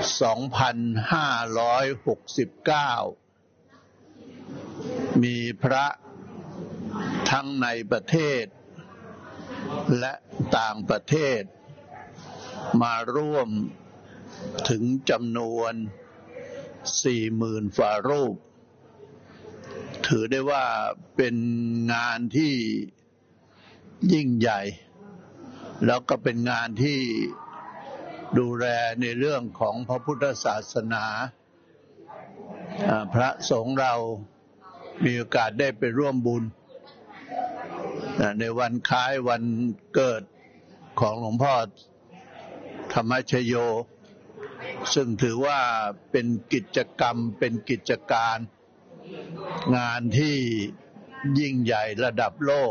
2569 มีพระทั้งในประเทศและต่างประเทศมาร่วมถึงจำนวน 40,000 ฝ่ารูปถือได้ว่าเป็นงานที่ยิ่งใหญ่แล้วก็เป็นงานที่ดูแลในเรื่องของพระพุทธศาสนาพระสงฆ์เรามีโอกาสได้ไปร่วมบุญในวันคล้ายวันเกิดของหลวงพ่อธรรมชโยซึ่งถือว่าเป็นกิจกรรมเป็นกิจการงานที่ยิ่งใหญ่ระดับโลก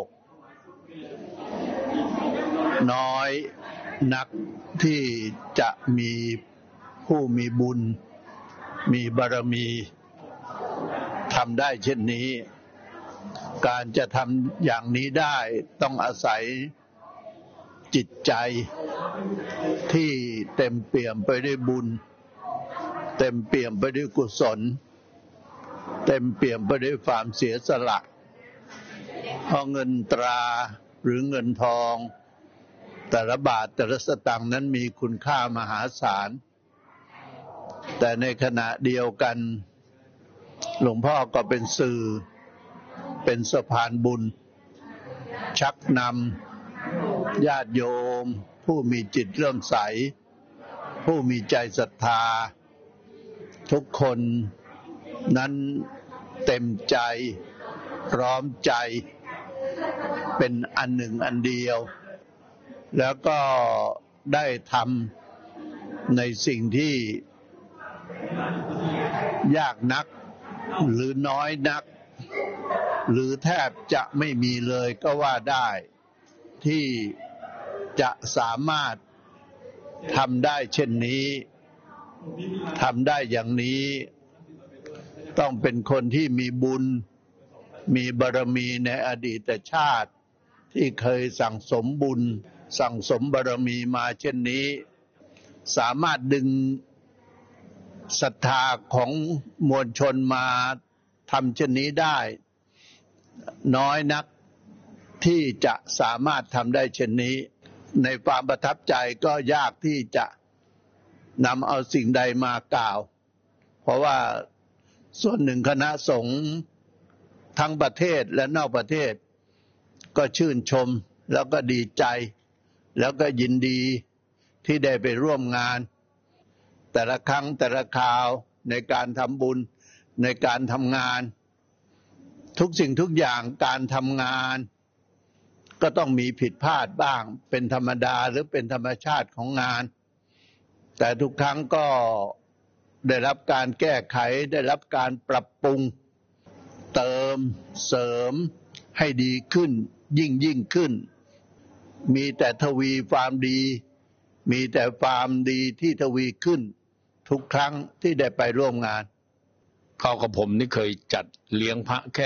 น้อยนักที่จะมีผู้มีบุญมีบารมีทำได้เช่นนี้การจะทำอย่างนี้ได้ต้องอาศัยจิตใจที่เต็มเปี่ยมไปด้วยบุญเต็มเปี่ยมไปด้วยกุศลเต็มเปี่ยมไปด้วยความเสียสละเพราะเงินตราหรือเงินทองแต่ละบาทแต่ละสตางค์นั้นมีคุณค่ามหาศาลแต่ในขณะเดียวกันหลวงพ่อก็เป็นสื่อเป็นสะพานบุญชักนำญาติโยมผู้มีจิตเลื่อมใสผู้มีใจศรัทธาทุกคนนั้นเต็มใจพร้อมใจเป็นอันหนึ่งอันเดียวแล้วก็ได้ทำในสิ่งที่ยากนักหรือน้อยนักหรือแทบจะไม่มีเลยก็ว่าได้ที่จะสามารถทำได้เช่นนี้ทำได้อย่างนี้ต้องเป็นคนที่มีบุญมีบารมีในอดีตชาติที่เคยสั่งสมบุญสั่งสมบารมีมาเช่นนี้สามารถดึงศรัทธาของมวลชนมาทำเช่นนี้ได้น้อยนักที่จะสามารถทำได้เช่นนี้ในความประทับใจก็ยากที่จะนำเอาสิ่งใดมากล่าวเพราะว่าส่วนหนึ่งคณะสงฆ์ทั้งประเทศและนอกประเทศก็ชื่นชมแล้วก็ดีใจแล้วก็ยินดีที่ได้ไปร่วมงานแต่ละครั้งแต่ละคราวในการทำบุญในการทำงานทุกสิ่งทุกอย่างการทำงานก็ต้องมีผิดพลาดบ้างเป็นธรรมดาหรือเป็นธรรมชาติของงานแต่ทุกครั้งก็ได้รับการแก้ไขได้รับการปรับปรุงเติมเสริมให้ดีขึ้นยิ่งขึ้นมีแต่ทวีความดีมีแต่ความดีที่ทวีขึ้นทุกครั้งที่ได้ไปร่วมงานเขากับผมนี่เคยจัดเลี้ยงพระแค่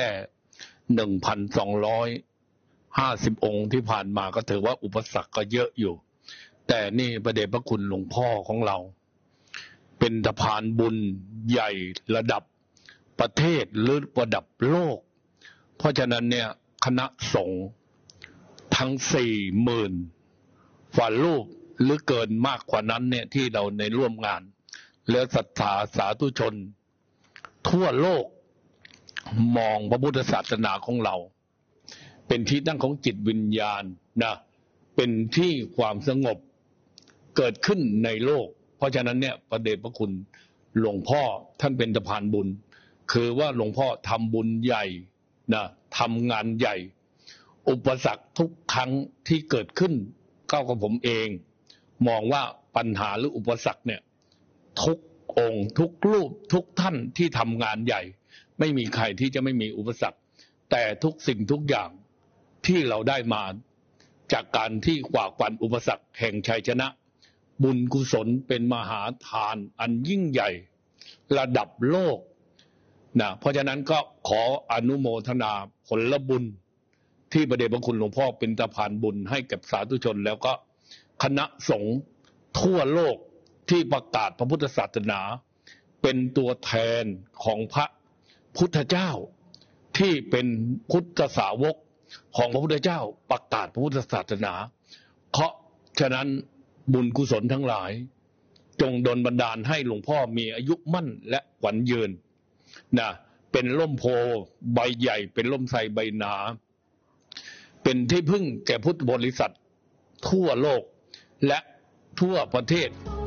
1,250 องค์ที่ผ่านมาก็ถือว่าอุปสรรคก็เยอะอยู่แต่นี่พระเดชพระคุณหลวงพ่อของเราเป็นสะพานบุญใหญ่ระดับประเทศหรือระดับโลกเพราะฉะนั้นเนี่ยคณะสงฆ์ทั้ง 40,000 ฝ่ารูปหรือเกินมากกว่านั้นเนี่ยที่เราในร่วมงานและศรัทธาสาธุชนทั่วโลกมองพระพุทธศาสนาของเราเป็นที่ตั้งของจิตวิญญาณนะเป็นที่ความสงบเกิดขึ้นในโลกเพราะฉะนั้นเนี่ยพระเดชพระคุณหลวงพ่อท่านเป็นสะพานบุญคือว่าหลวงพ่อทำบุญใหญ่นะทำงานใหญ่อุปสรรคทุกครั้งที่เกิดขึ้นก็กับผมเองมองว่าปัญหาหรืออุปสรรคเนี่ยทุกองค์ทุกรูปทุกท่านที่ทำงานใหญ่ไม่มีใครที่จะไม่มีอุปสรรคแต่ทุกสิ่งทุกอย่างที่เราได้มาจากการที่ฝ่าฟันอุปสรรคแห่งชัยชนะบุญกุศลเป็นมหาทานอันยิ่งใหญ่ระดับโลกนะเพราะฉะนั้นก็ขออนุโมทนาผลบุญที่พระเดชพระคุณหลวงพ่อเป็นสะพานบุญให้กับสาธุชนแล้วก็คณะสงฆ์ทั่วโลกที่ประกาศพระพุทธศาสนาเป็นตัวแทนของพระพุทธเจ้าที่เป็นพุทธสาวกของพระพุทธเจ้าประกาศพระพุทธศาสนาเพราะฉะนั้นบุญกุศลทั้งหลายจงดลบันดาลให้หลวงพ่อมีอายุมั่นและขวัญยืนนะเป็นร่มโพใบใหญ่เป็นร่มไทรใบหนาเป็นที่พึ่งแก่พุทธบริษัททั่วโลกและทั่วประเทศ